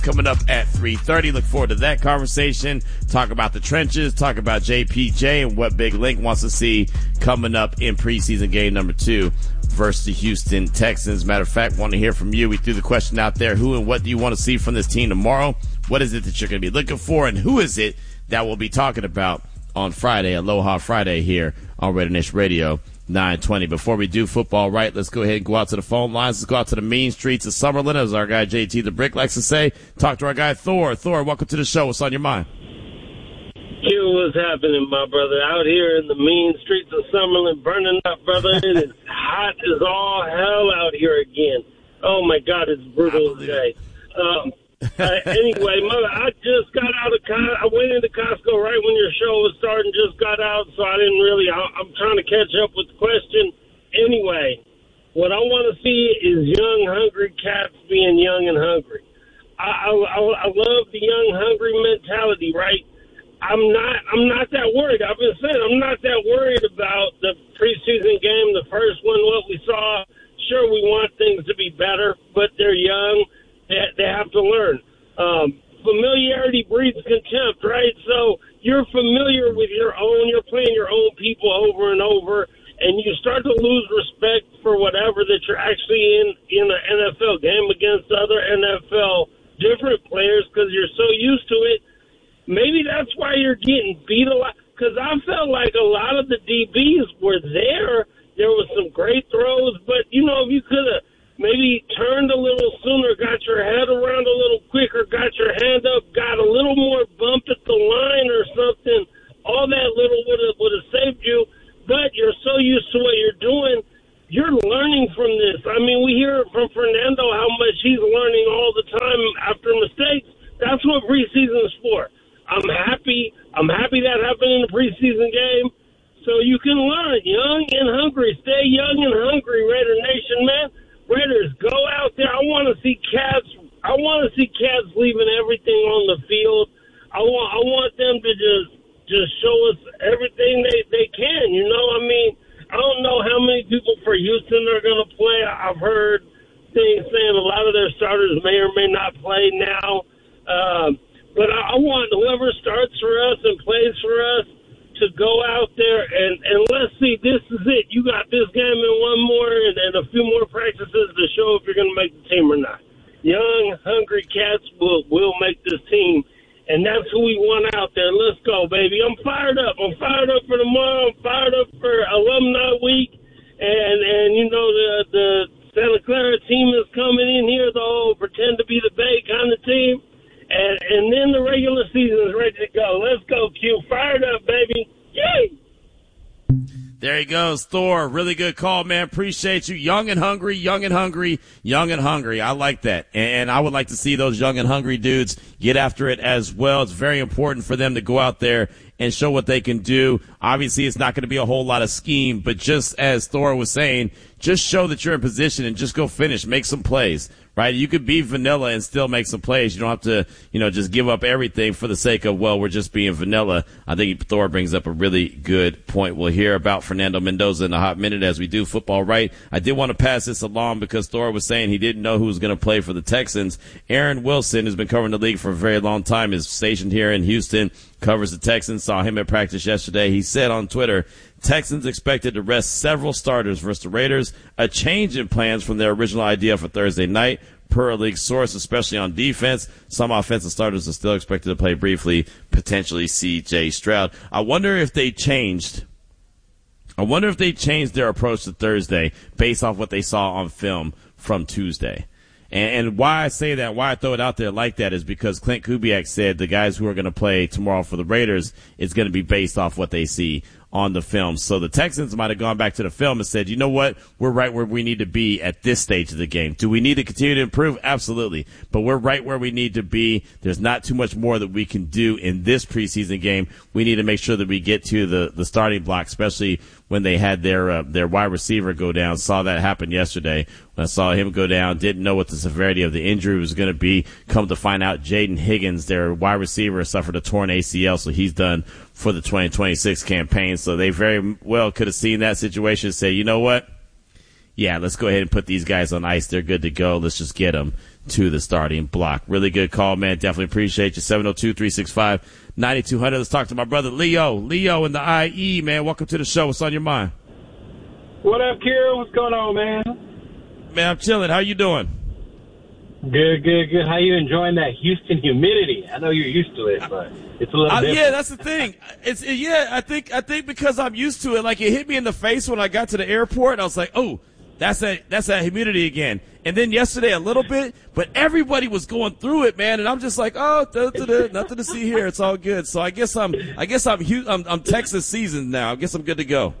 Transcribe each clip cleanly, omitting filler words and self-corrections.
coming up at 3:30. Look forward to that conversation. Talk about the trenches, talk about JPJ and what Big Link wants to see coming up in preseason game number 2 versus the Houston Texans. Matter of fact, want to hear from you. We threw the question out there, who and what do you want to see from this team tomorrow? What is it that you're going to be looking for, and who is it that we'll be talking about on Friday, Aloha Friday here on Raider Nation Radio 920. Before we do football right, let's go ahead and go out to the phone lines. Let's go out to the mean streets of Summerlin, as our guy JT the Brick likes to say. Talk to our guy Thor. Thor, welcome to the show. What's on your mind? Q, what's happening, my brother? Out here in the mean streets of Summerlin, burning up, brother. It is hot as all hell out here again. Oh, my God, it's brutal today. Anyway, mother, I just got out of I went into Costco right when your show was starting, just got out, so I didn't really, I'm trying to catch up with the question. Anyway, what I want to see is young, hungry cats being young and hungry. I love the young, hungry mentality, right? I'm not that worried. I've been saying I'm not that worried about the preseason game, the first one, what we saw. Sure, we want things to be better, but they're young. They have to learn. Familiarity breeds contempt, right? So you're familiar with your own, you're playing your own people over and over, and you start to lose respect for whatever that you're actually in an NFL game against other NFL different players because you're so used to it. Maybe that's why you're getting beat a lot, because I felt like a lot of the DBs were there. There was some great throws, but, if you could have maybe turned a little sooner, got your head around a little quicker, got your hand up, got a little more bump at the line or something, all that little would have saved you. But you're so used to what you're doing, you're learning from this. I mean, we hear from Fernando how much he's learning all the time after mistakes. That's what preseason is for. I'm happy that happened in the preseason game, so you can learn. Young and hungry. Stay young and hungry, Raider Nation, man. Raiders, go out there. I want to see cats. I want to see cats leaving everything on the field. I want them to just show us everything they can. I don't know how many people for Houston are going to play. I've heard things saying a lot of their starters may or may not play now. But I want whoever starts for us and plays for us to go out there and let's see, this is it. You got this game and one more and a few more practices to show if you're going to make the team or not. Young, hungry cats will make this team, and that's who we want out there. Let's go, baby. I'm fired up. I'm fired up for tomorrow. I'm fired up for Alumni Week, and the Santa Clara team is coming in here, the whole pretend to be the Bay kind of team. And then the regular season is ready to go. Let's go, Q. Fired up, baby. Yay! There he goes, Thor. Really good call, man. Appreciate you. Young and hungry, young and hungry, young and hungry. I like that. And I would like to see those young and hungry dudes get after it as well. It's very important for them to go out there and show what they can do. Obviously, it's not going to be a whole lot of scheme, but just as Thor was saying, just show that you're in position and just go finish. Make some plays. Right? You could be vanilla and still make some plays. You don't have to, just give up everything for the sake of, we're just being vanilla. I think Thor brings up a really good point. We'll hear about Fernando Mendoza in a hot minute as we do football right. I did want to pass this along because Thor was saying he didn't know who was going to play for the Texans. Aaron Wilson, who's been covering the league for a very long time, is stationed here in Houston, covers the Texans, saw him at practice yesterday. He said on Twitter, Texans expected to rest several starters versus the Raiders, a change in plans from their original idea for Thursday night. Per a league source, especially on defense, some offensive starters are still expected to play briefly, potentially C.J. Stroud. I wonder if they changed their approach to Thursday based off what they saw on film from Tuesday. And why I say that, why I throw it out there like that is because Clint Kubiak said the guys who are going to play tomorrow for the Raiders is going to be based off what they see on the film. So the Texans might have gone back to the film and said, you know what? We're right where we need to be at this stage of the game. Do we need to continue to improve? Absolutely. But we're right where we need to be. There's not too much more that we can do in this preseason game. We need to make sure that we get to the starting block, especially when they had their wide receiver go down. Saw that happen yesterday. When I saw him go down, didn't know what the severity of the injury was going to be. Come to find out, Jaden Higgins, their wide receiver, suffered a torn ACL, so he's done for the 2026 campaign. So they very well could have seen that situation and say, you know what? Yeah, let's go ahead and put these guys on ice. They're good to go. Let's just get them to the starting block. Really good call, man. Definitely appreciate you. 702-365-9200. Let's talk to my brother Leo. Leo in the IE, man. Welcome to the show. What's on your mind? What up, Kira? What's going on, man? Man, I'm chilling. How you doing? Good. How you enjoying that Houston humidity? I know you're used to it, but it's a little different. Yeah, that's the thing. I think because I'm used to it, like it hit me in the face when I got to the airport. I was like, oh, that's that humidity again. And then yesterday a little bit, but everybody was going through it, man. And I'm just like, oh, nothing to see here. It's all good. So I guess I'm Texas seasoned now. I guess I'm good to go.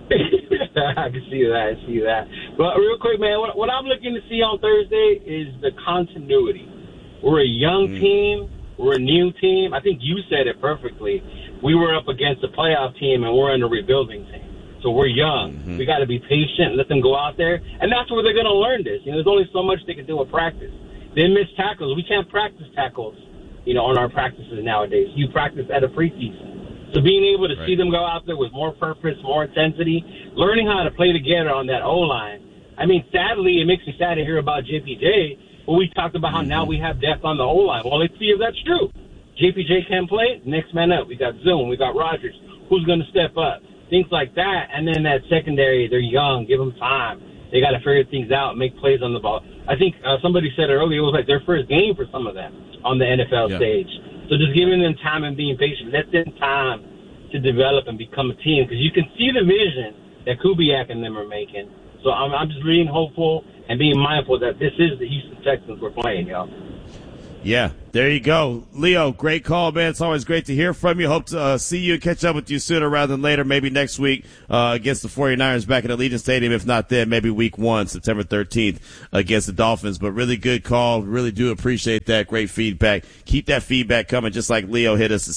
I can see that. But real quick, man, what I'm looking to see on Thursday is the continuity. We're a young team. We're a new team. I think you said it perfectly. We were up against a playoff team, and we're in a rebuilding team. So we're young. We got to be patient and let them go out there. And that's where they're going to learn this. There's only so much they can do with practice. They miss tackles. We can't practice tackles, on our practices nowadays. You practice at a preseason. So being able to see them go out there with more purpose, more intensity, learning how to play together on that O-line. I mean, sadly, it makes me sad to hear about JPJ, but we talked about how now we have depth on the O-line. Well, let's see if that's true. JPJ can play, next man up. We got Zoom, we got Rogers. Who's going to step up? Things like that. And then that secondary, they're young, give them time. They got to figure things out, make plays on the ball. I think somebody said earlier, it was like their first game for some of them on the NFL stage. So just giving them time and being patient, let them time to develop and become a team, because you can see the vision that Kubiak and them are making. So I'm just being hopeful and being mindful that this is the Houston Texans we're playing, y'all. Yeah, there you go. Leo, great call, man. It's always great to hear from you. Hope to see you and catch up with you sooner rather than later, maybe next week against the 49ers back at Allegiant Stadium. If not then, maybe week 1, September 13th against the Dolphins. But really good call. Really do appreciate that. Great feedback. Keep that feedback coming, just like Leo hit us at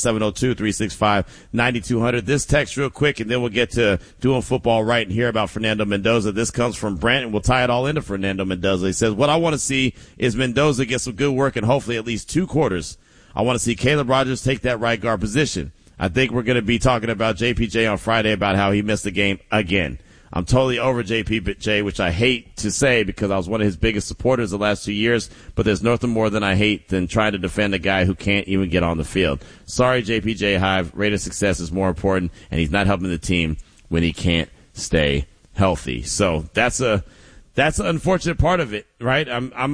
702-365-9200. This text real quick, and then we'll get to doing football right and hear about Fernando Mendoza. This comes from Brent, and we'll tie it all into Fernando Mendoza. He says, what I want to see is Mendoza get some good work and hopefully at least 2 quarters. I want to see Caleb Rogers take that right guard position. I think we're going to be talking about JPJ on Friday about how he missed the game again. I'm totally over JPJ, which I hate to say because I was one of his biggest supporters the last 2 years, but there's nothing more than I hate than trying to defend a guy who can't even get on the field. Sorry, JPJ Hive. Rate of success is more important, and he's not helping the team when he can't stay healthy. So that's an unfortunate part of it, right?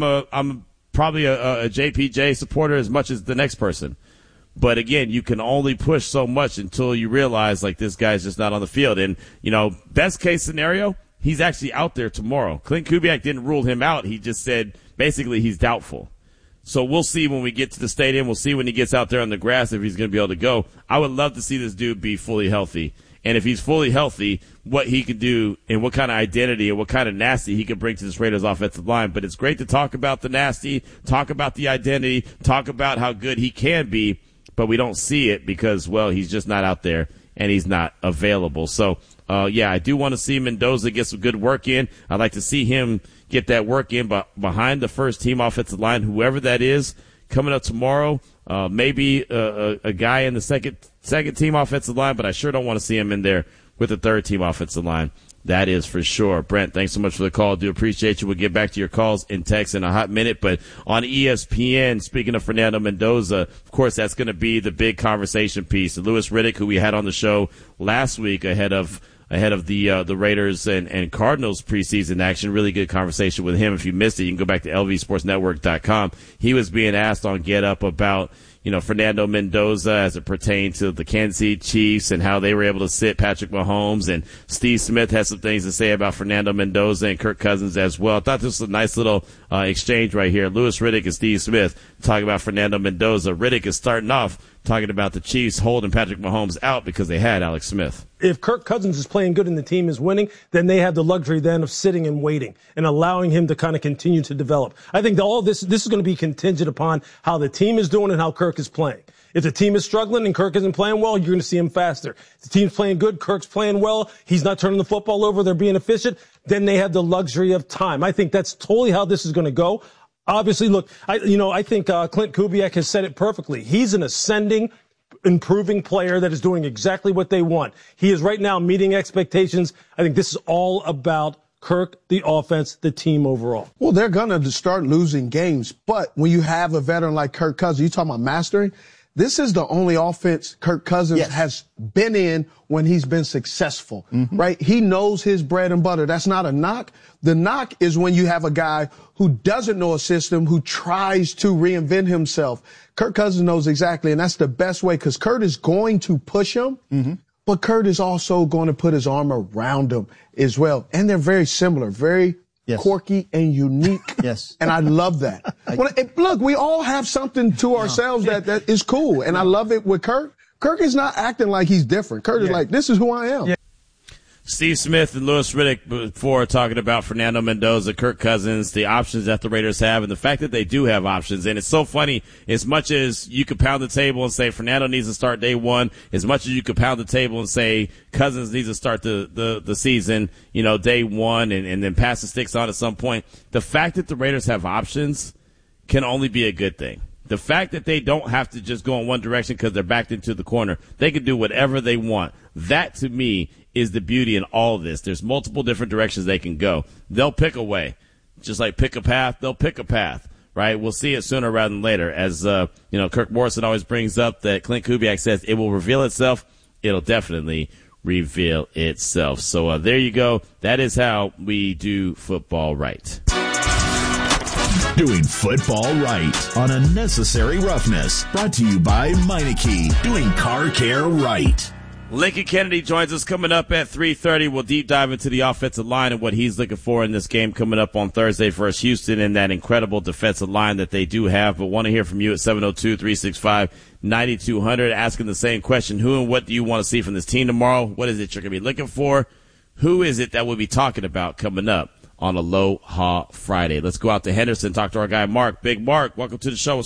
I'm probably a JPJ supporter as much as the next person. But again, you can only push so much until you realize like this guy's just not on the field. And, best case scenario, he's actually out there tomorrow. Clint Kubiak didn't rule him out. He just said basically he's doubtful. So we'll see when we get to the stadium. We'll see when he gets out there on the grass if he's going to be able to go. I would love to see this dude be fully healthy. And if he's fully healthy, what he could do and what kind of identity and what kind of nasty he could bring to this Raiders offensive line. But it's great to talk about the nasty, talk about the identity, talk about how good he can be, but we don't see it because, well, he's just not out there and he's not available. So, I do want to see Mendoza get some good work in. I'd like to see him get that work in behind the first team offensive line, whoever that is, coming up tomorrow. Maybe a guy in the second team offensive line, but I sure don't want to see him in there with the third team offensive line. That is for sure. Brent, thanks so much for the call. Do appreciate you. We'll get back to your calls and texts in a hot minute. But on ESPN, speaking of Fernando Mendoza, of course, that's going to be the big conversation piece. Louis Riddick, who we had on the show last week ahead of the Raiders and Cardinals preseason action. Really good conversation with him. If you missed it, you can go back to lvsportsnetwork.com. He was being asked on Get Up about Fernando Mendoza as it pertained to the Kansas City Chiefs and how they were able to sit Patrick Mahomes. And Steve Smith has some things to say about Fernando Mendoza and Kirk Cousins as well. I thought this was a nice little exchange right here. Louis Riddick and Steve Smith talking about Fernando Mendoza. Riddick is starting off talking about the Chiefs holding Patrick Mahomes out because they had Alex Smith. If Kirk Cousins is playing good and the team is winning, then they have the luxury then of sitting and waiting and allowing him to kind of continue to develop. I think that all this is going to be contingent upon how the team is doing and how Kirk is playing. If the team is struggling and Kirk isn't playing well, you're going to see him faster. If the team's playing good, Kirk's playing well, he's not turning the football over, they're being efficient, then they have the luxury of time. I think that's totally how this is going to go. Obviously, look, I think Clint Kubiak has said it perfectly. He's an ascending, improving player that is doing exactly what they want. He is right now meeting expectations. I think this is all about Kirk, the offense, the team overall? Well, they're going to start losing games. But when you have a veteran like Kirk Cousins, you talking about mastering, this is the only offense Kirk Cousins has been in when he's been successful, right? He knows his bread and butter. That's not a knock. The knock is when you have a guy who doesn't know a system, who tries to reinvent himself. Kirk Cousins knows exactly, and that's the best way, because Kurt is going to push him, but Kurt is also going to put his arm around him as well. And they're very similar, very quirky and unique. And I love that. Look, we all have something to ourselves that is cool. And I love it with Kirk. Kirk is not acting like he's different. Kirk is like, this is who I am. Steve Smith and Louis Riddick before talking about Fernando Mendoza, Kirk Cousins, the options that the Raiders have, and the fact that they do have options. And it's so funny, as much as you could pound the table and say Fernando needs to start day one, as much as you could pound the table and say Cousins needs to start the season, day one, and then pass the sticks on at some point, the fact that the Raiders have options can only be a good thing. The fact that they don't have to just go in one direction because they're backed into the corner. They can do whatever they want. That, to me, is the beauty in all of this. There's multiple different directions they can go. They'll pick a way. Just like pick a path, they'll pick a path, right? We'll see it sooner rather than later. As, Kirk Morrison always brings up that Clint Kubiak says, it will reveal itself. It'll definitely reveal itself. So there you go. That is how we do football right. Doing football right on Unnecessary Roughness. Brought to you by Meineke. Doing car care right. Lincoln Kennedy joins us coming up at 3:30. We'll deep dive into the offensive line and what he's looking for in this game coming up on Thursday versus Houston and that incredible defensive line that they do have. But want to hear from you at 702-365-9200, asking the same question. Who and what do you want to see from this team tomorrow? What is it you're going to be looking for? Who is it that we'll be talking about coming up on Aloha Friday? Let's go out to Henderson, talk to our guy Mark. Big Mark, welcome to the show.